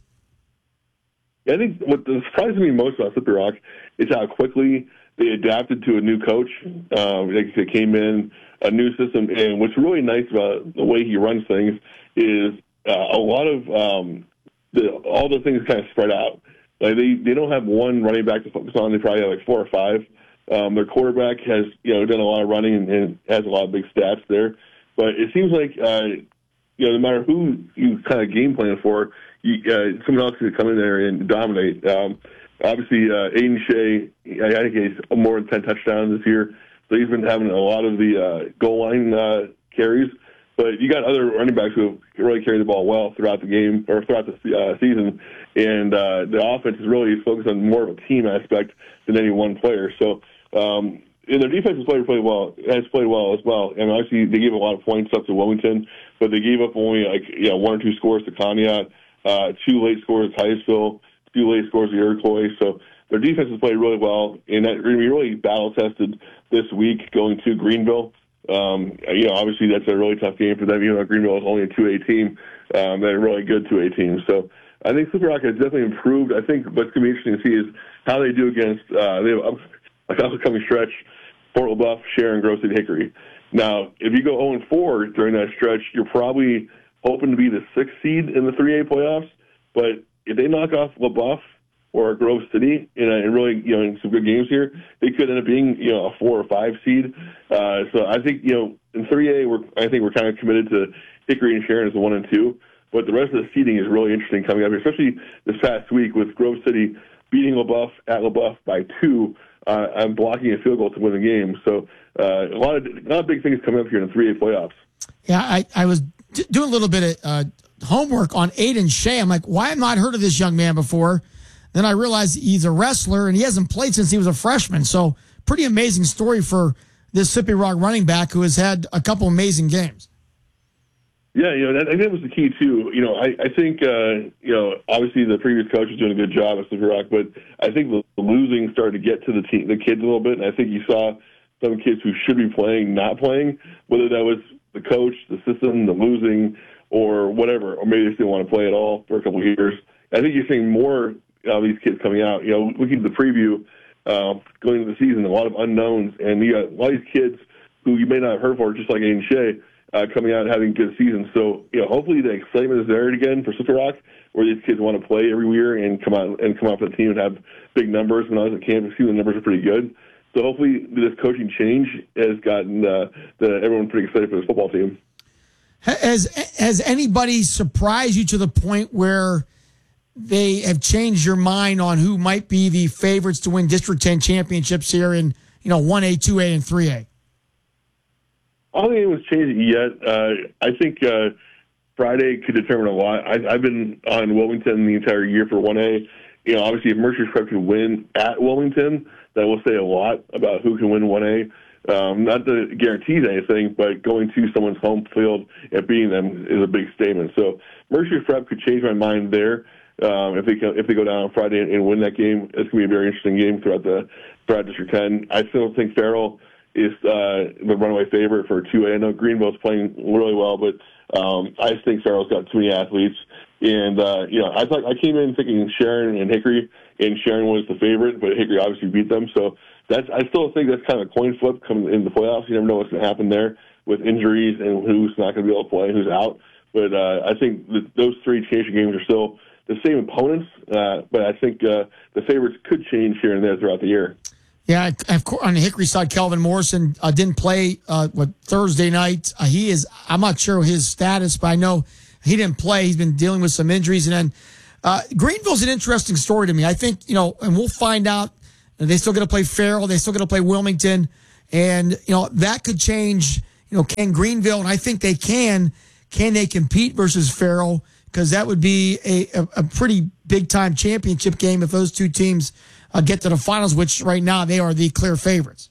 Yeah, I think what surprises me most about Slippery Rock is how quickly they adapted to a new coach. Uh, they, they came in, a new system, and what's really nice about the way he runs things is uh, a lot of um, the, all the things kind of spread out. Like they, they don't have one running back to focus on. They probably have like four or five. Um, their quarterback has, you know, done a lot of running and, and has a lot of big stats there. But it seems like, uh, you know, no matter who you kind of game plan for, you, uh, someone else could come in there and dominate. Um, obviously, uh, Aiden Shea, I think he's more than ten touchdowns this year. So he's been having a lot of the uh, goal line uh, carries. But you got other running backs who really carry the ball well throughout the game or throughout the uh, season. And uh, the offense is really focused on more of a team aspect than any one player. So, um, and their defense has played, played well, has played well as well. And obviously, they gave a lot of points up to Wilmington, but they gave up only like you know one or two scores to Conneaut, uh, two late scores to Titusville, two late scores to Iroquois. So their defense has played really well, and that going to be really battle tested this week going to Greenville. Um, you know, obviously that's a really tough game for them. Even though Greenville is only a two A team, um, they're a really good two A team. So I think Slippery Rock has definitely improved. I think what's going to be interesting to see is how they do against uh, they have a upcoming stretch: Fort LaBeouf, Sharon, Grove City, Hickory. Now, if you go oh and four during that stretch, you're probably hoping to be the sixth seed in the three A playoffs. But if they knock off LaBeouf or Grove City in, a, in really, you know, in some good games here, they could end up being, you know, a four or five seed. Uh, so I think, you know, in three A, we're, I think we're kind of committed to Hickory and Sharon as the one and two. But the rest of the seeding is really interesting coming up here, especially this past week with Grove City beating LaBeouf at LaBeouf by two uh, and blocking a field goal to win the game. So uh, a lot of a lot of big things coming up here in the three A playoffs. Yeah, I, I was d- doing a little bit of uh, homework on Aiden Shea. I'm like, why have I not heard of this young man before? Then I realized he's a wrestler, and he hasn't played since he was a freshman. So pretty amazing story for this Slippery Rock running back who has had a couple amazing games. Yeah, you know, that, I think that was the key, too. You know, I, I think, uh, you know, obviously the previous coach was doing a good job at Slippery Rock, but I think the, the losing started to get to the team, the kids a little bit, and I think you saw some kids who should be playing not playing, whether that was the coach, the system, the losing, or whatever, or maybe they just didn't want to play at all for a couple of years. I think you're seeing more of these kids coming out. You know, looking at the preview, uh, going into the season, a lot of unknowns, and you got a lot of these kids who you may not have heard for, just like Aiden Shea, uh, coming out and having good seasons. So, you know, hopefully the excitement is there again for Slippery Rock, where these kids want to play every year and come out and come out for the team and have big numbers. When I was at campus, the numbers are pretty good. So hopefully this coaching change has gotten uh, the, everyone pretty excited for this football team. Has has anybody surprised you to the point where they have changed your mind on who might be the favorites to win District ten championships here in, you know, one A, two A, and three A? I don't think anyone's changed it yet. Uh, I think uh, Friday could determine a lot. I, I've been on Wilmington the entire year for one A. You know, obviously, if Mercer's Prep can win at Wilmington, that will say a lot about who can win one A. Um, not that it guarantees anything, but going to someone's home field and beating them is a big statement. So Mercer's Prep could change my mind there. Um, if they can, if they go down on Friday and, and win that game, it's going to be a very interesting game throughout the throughout District ten. I still think Farrell is uh, the runaway favorite for two A. I know Greenville's playing really well, but um, I just think Farrell's got too many athletes. And, uh, you know, I thought I came in thinking Sharon and Hickory, and Sharon was the favorite, but Hickory obviously beat them. So that's I still think that's kind of a coin flip coming in the playoffs. You never know what's going to happen there with injuries and who's not going to be able to play, who's out. But uh, I think that those three championship games are still the same opponents, uh, but I think uh, the favorites could change here and there throughout the year. Yeah, of course, on the Hickory side, Kelvin Morrison uh, didn't play uh, what Thursday night. Uh, he is, I'm not sure his status, but I know he didn't play. He's been dealing with some injuries. And then uh, Greenville's an interesting story to me. I think, you know, and we'll find out. They still going to play Farrell. They still going to play Wilmington. And, you know, that could change, you know, can Greenville, and I think they can, can they compete versus Farrell? Because that would be a, a, a pretty big-time championship game if those two teams uh, get to the finals, which right now they are the clear favorites.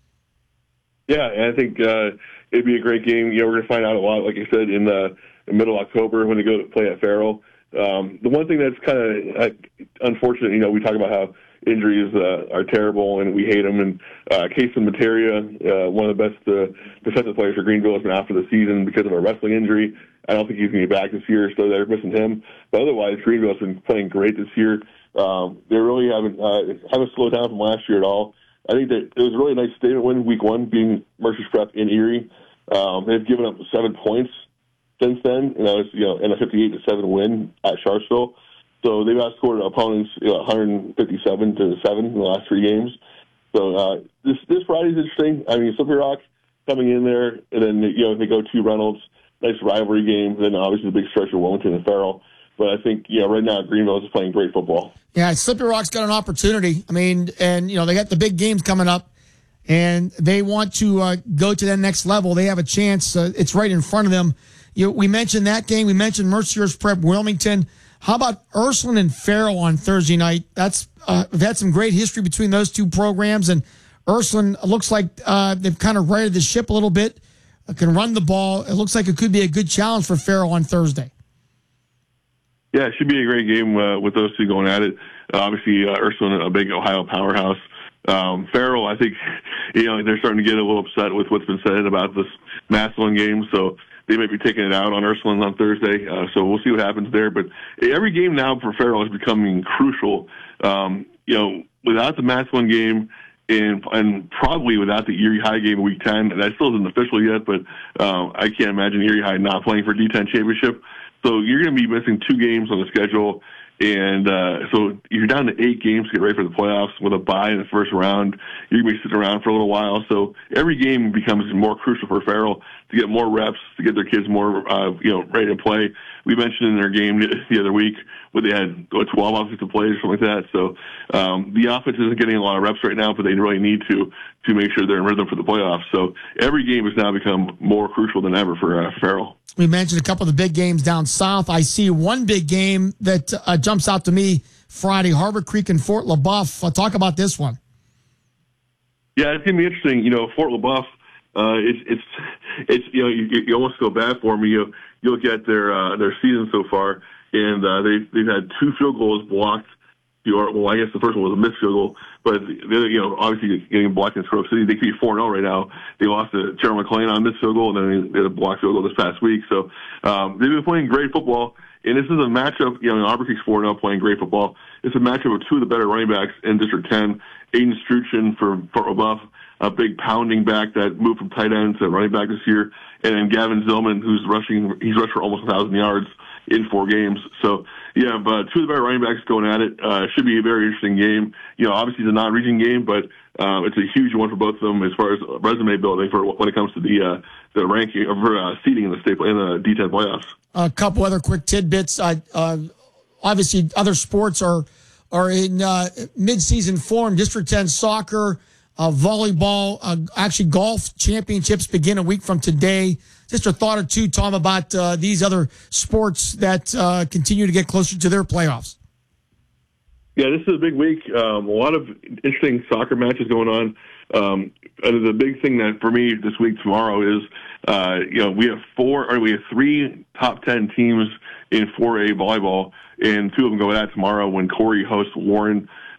Yeah, and I think uh, it'd be a great game. You know, we're going to find out a lot, like I said, in the, in middle of October when they go to play at Farrell. Um, the one thing that's kind of uh, unfortunate, you know, we talk about how injuries uh, are terrible and we hate them. And uh, Kason Materia, uh, one of the best uh, defensive players for Greenville, has been out for the season because of a wrestling injury. I don't think he's going to be back this year, so they're missing him. But otherwise, Greenville has been playing great this year. Um, they really haven't uh, haven't slowed down from last year at all. I think that it was a really nice statement win week one, being Mercer's Prep in Erie. Um, they've given up seven points since then, and that was you know in a fifty-eight to seven win at Sharpsville. So they've outscored opponents you know, one fifty-seven to seven in the last three games. So uh, this this Friday's interesting. I mean, Slippery Rock coming in there, and then you know they go to Reynolds. Nice rivalry game. Then obviously the big stretch of Wilmington and Farrell. But I think, you know, right now Greenville is playing great football. Yeah, Slippery Rock's got an opportunity. I mean, and, you know, they got the big games coming up, and they want to uh, go to that next level. They have a chance. Uh, it's right in front of them. You know, we mentioned that game. We mentioned Mercier's Prep Wilmington. How about Ursuline and Farrell on Thursday night? That's uh, we've had some great history between those two programs, and Ursuline looks like uh, they've kind of righted the ship a little bit. Can run the ball. It looks like it could be a good challenge for Farrell on Thursday. Yeah, it should be a great game uh, with those two going at it. Uh, obviously, uh, Ursuline, a big Ohio powerhouse. Um, Farrell, I think, you know, they're starting to get a little upset with what's been said about this Massillon game, so they may be taking it out on Ursuline on Thursday. Uh, so we'll see what happens there. But every game now for Farrell is becoming crucial. Um, you know, without the Massillon game, And, and probably without the Erie High game in Week ten, that still isn't official yet, but um, I can't imagine Erie High not playing for D ten championship. So you're going to be missing two games on the schedule, and uh, so you're down to eight games to get ready for the playoffs with a bye in the first round. You're going to be sitting around for a little while, so every game becomes more crucial for Farrell to get more reps, to get their kids more, uh, you know, ready to play. We mentioned in their game the other week where they had what, twelve offensive plays or something like that. So um, the offense isn't getting a lot of reps right now, but they really need to to make sure they're in rhythm for the playoffs. So every game has now become more crucial than ever for uh, Farrell. We mentioned a couple of the big games down south. I see one big game that uh, jumps out to me Friday, Harbor Creek and Fort LaBeouf. Uh, talk about this one. Yeah, it's going to be interesting. You know, Fort LaBeouf, uh, it's, it's, it's, you know, you, you almost feel bad for them. You, you look at their, uh, their season so far, and uh, they, they've had two field goals blocked. Well, I guess the first one was a missed field goal, but the other, you know, obviously getting blocked in Grove City, they could be four and oh right now. They lost to Gerald McLean on a missed field goal, and then they had a blocked field goal this past week. So um, they've been playing great football, and this is a matchup, you know, Auburn Creek's four and oh playing great football. It's a matchup of two of the better running backs in District ten. Aiden Struchin for Fort LaBeouf, a big pounding back that moved from tight end to running back this year, and then Gavin Zillman, who's rushing, he's rushed for almost one thousand yards in four games. So, yeah, but two of the better running backs going at it. Uh, should be a very interesting game. You know, obviously it's a non-region game, but uh, it's a huge one for both of them as far as resume building for when it comes to the uh, the ranking or for uh, seeding in the state in the D ten playoffs. A couple other quick tidbits. Uh, uh, obviously, other sports are are in uh, mid-season form. District ten soccer, uh, volleyball, uh, actually golf championships begin a week from today. Just a thought or two, Tom, about uh, these other sports that uh, continue to get closer to their playoffs. Yeah, this is a big week. Um, a lot of interesting soccer matches going on. Um, and the big thing that for me this week tomorrow is, uh, you know, we have four or we have three top ten teams in four A volleyball, and two of them go at tomorrow when Corey hosts Warren.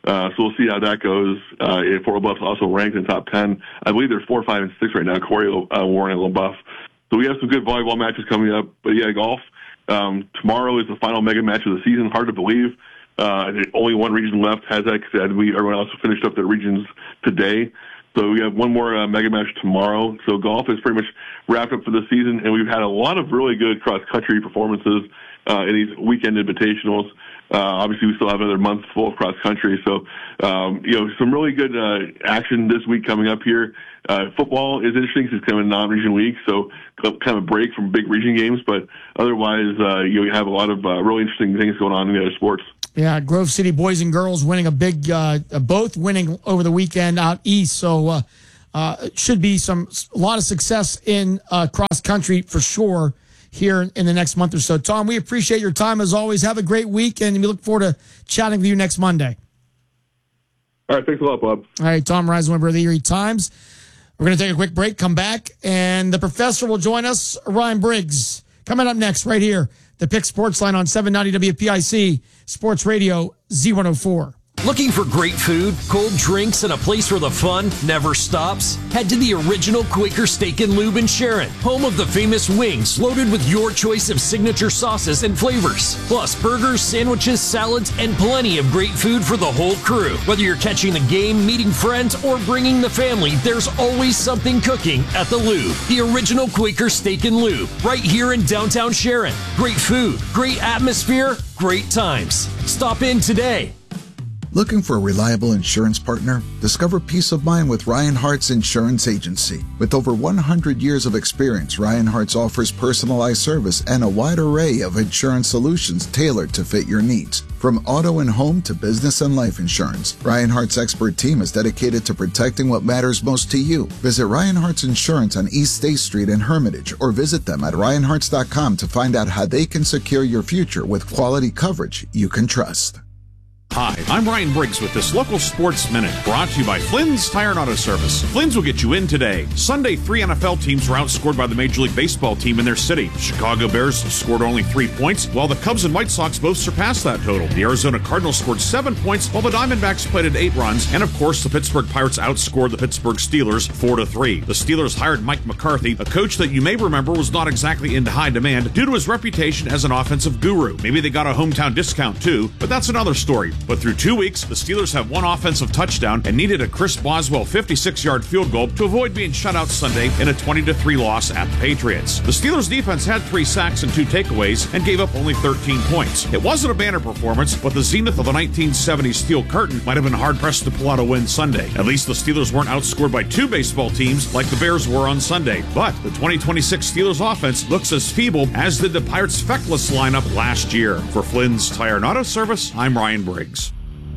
Uh, so we'll see how that goes. Uh, Fort LaBeouf's also ranked in the top ten. I believe they're four, five, and six right now. Corey, uh, Warren, and LaBeouf. So we have some good volleyball matches coming up. But yeah, golf. Um, tomorrow is the final mega match of the season. Hard to believe. Uh, only one region left. Has that said, we everyone else finished up their regions today. So we have one more uh, mega match tomorrow. So golf is pretty much wrapped up for the season, and we've had a lot of really good cross country performances uh, in these weekend invitationals. Uh, obviously, we still have another month full of cross country. So, um, you know, some really good uh, action this week coming up here. Uh, football is interesting because it's kind of a non-region week, so kind of a break from big region games. But otherwise, uh, you have a lot of uh, really interesting things going on in the other sports. Yeah, Grove City boys and girls winning a big, uh, both winning over the weekend out east. So, uh, uh, should be some a lot of success in uh, cross country for sure here in the next month or so. Tom, we appreciate your time as always. Have a great week, and we look forward to chatting with you next Monday. All right, thanks a lot, Bob. All right, Tom Reisenweber of the Erie Times. We're going to take a quick break, come back, and the professor will join us, Ryan Briggs. Coming up next right here, the Pick Sports Line on seven ninety W P I C, Sports Radio Z one oh four. Looking for great food, cold drinks, and a place where the fun never stops? Head to the original Quaker Steak and Lube in Sharon, home of the famous wings loaded with your choice of signature sauces and flavors. Plus burgers, sandwiches, salads, and plenty of great food for the whole crew. Whether you're catching a game, meeting friends, or bringing the family, there's always something cooking at the Lube. The original Quaker Steak and Lube, right here in downtown Sharon. Great food, great atmosphere, great times. Stop in today. Looking for a reliable insurance partner? Discover peace of mind with Ryan Hart's Insurance Agency. With over one hundred years of experience, Ryan Hart's offers personalized service and a wide array of insurance solutions tailored to fit your needs. From auto and home to business and life insurance, Ryan Hart's expert team is dedicated to protecting what matters most to you. Visit Ryan Hart's Insurance on East State Street in Hermitage or visit them at ryan harts dot com to find out how they can secure your future with quality coverage you can trust. Hi, I'm Ryan Briggs with this local sports minute brought to you by Flynn's Tire and Auto Service. Flynn's will get you in today. Sunday, three N F L teams were outscored by the Major League Baseball team in their city. The Chicago Bears scored only three points, while the Cubs and White Sox both surpassed that total. The Arizona Cardinals scored seven points, while the Diamondbacks played at eight runs. And of course, the Pittsburgh Pirates outscored the Pittsburgh Steelers four to three. The Steelers hired Mike McCarthy, a coach that you may remember was not exactly into high demand due to his reputation as an offensive guru. Maybe they got a hometown discount too, but that's another story. But through two weeks, the Steelers have one offensive touchdown and needed a Chris Boswell fifty-six-yard field goal to avoid being shut out Sunday in a twenty to three loss at the Patriots. The Steelers defense had three sacks and two takeaways and gave up only thirteen points. It wasn't a banner performance, but the zenith of the nineteen seventies Steel Curtain might have been hard-pressed to pull out a win Sunday. At least the Steelers weren't outscored by two baseball teams like the Bears were on Sunday. But the twenty twenty-six Steelers offense looks as feeble as did the Pirates' feckless lineup last year. For Flynn's Tire and Auto Service, I'm Ryan Briggs.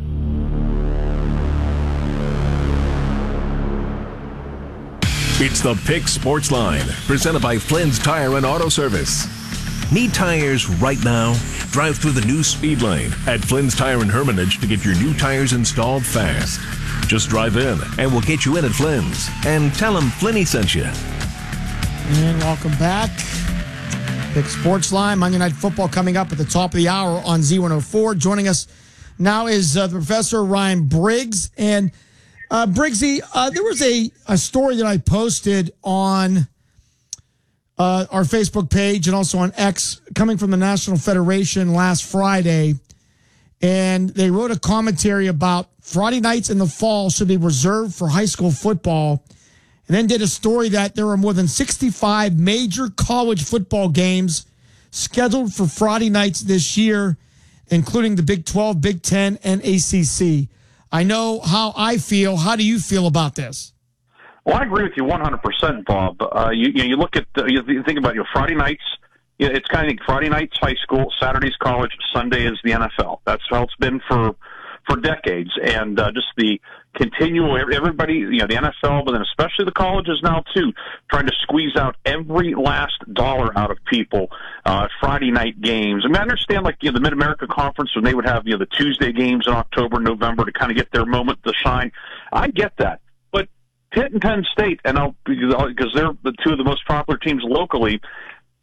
It's the Pick Sports Line, presented by Flynn's Tire and Auto Service. Need tires right now? Drive through the new speed lane at Flynn's Tire in Hermitage to get your new tires installed fast. Just drive in, and we'll get you in at Flynn's. And tell them Flinny sent you. And welcome back. Pick Sports Line, Monday Night Football coming up at the top of the hour on Z one oh four. Joining us now is uh, the Professor Ryan Briggs. And Uh, Briggsy, uh, there was a, a story that I posted on uh, our Facebook page and also on X coming from the National Federation last Friday. And they wrote a commentary about Friday nights in the fall should be reserved for high school football. And then did a story that there are more than sixty-five major college football games scheduled for Friday nights this year, including the Big twelve, Big ten, and A C C. I know how I feel. How do you feel about this? Well, I agree with you one hundred percent, Bob. Uh, you, you look at, the, you think about your Friday nights. It's kind of Friday nights high school, Saturday's college, Sunday is the N F L. That's how it's been for for decades, and uh, just the continual. Everybody, you know, the N F L, but then especially the colleges now too, trying to squeeze out every last dollar out of people. Uh, Friday night games. I mean, I understand, like, you know, the Mid America Conference when they would have, you know, the Tuesday games in October, November to kind of get their moment to shine. I get that, but Pitt and Penn State, and I'll because they're the two of the most popular teams locally.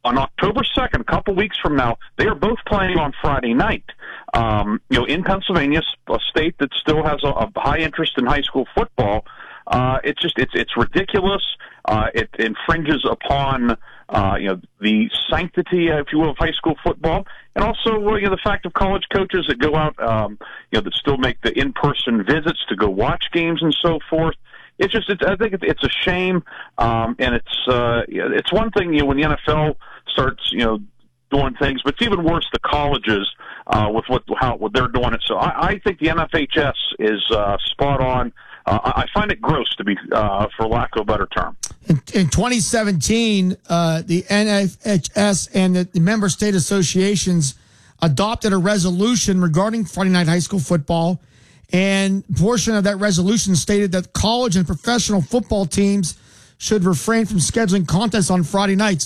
on October second, a couple weeks from now, they are both playing on Friday night. Um, you know, in Pennsylvania, a state that still has a, a high interest in high school football. Uh, it's just it's it's ridiculous. Uh, it infringes upon uh, you know the sanctity, if you will, of high school football, and also well, you know the fact of college coaches that go out, um, you know, that still make the in-person visits to go watch games and so forth. It's just, it's, I think it's, it's a shame, um, and it's uh, it's one thing, you know, when the N F L starts, you know, doing things, but it's even worse the colleges uh, with what how what they're doing it. So I, I think the N F H S is uh, spot on. Uh, I find it gross, to be, uh, for lack of a better term. In, in twenty seventeen, uh, the N F H S and the, the member state associations adopted a resolution regarding Friday night high school football. And a portion of that resolution stated that college and professional football teams should refrain from scheduling contests on Friday nights.